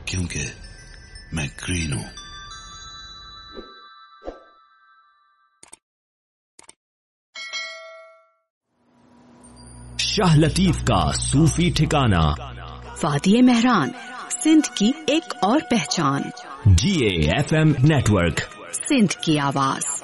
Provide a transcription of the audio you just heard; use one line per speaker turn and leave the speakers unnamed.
क्योंकि मैं ग्रीन हूं।
शाह लतीफ का सूफी ठिकाना,
वादिये मेहरान, सिंध की एक और पहचान।
GAFM नेटवर्क,
सिंध की आवाज।